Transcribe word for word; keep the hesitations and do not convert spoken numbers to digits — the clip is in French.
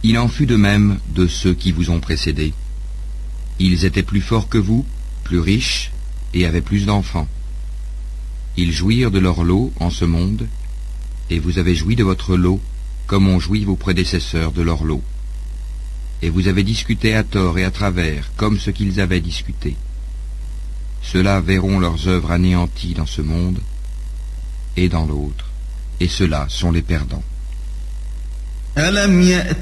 Il en fut de même de ceux qui vous ont précédés. Ils étaient plus forts que vous, plus riches, et avaient plus d'enfants. Ils jouirent de leur lot en ce monde, et vous avez joui de votre lot, comme ont joui vos prédécesseurs de leur lot. Et vous avez discuté à tort et à travers, comme ce qu'ils avaient discuté. Ceux-là verront leurs œuvres anéanties dans ce monde et dans l'autre, et ceux-là sont les perdants. ألم يأتهم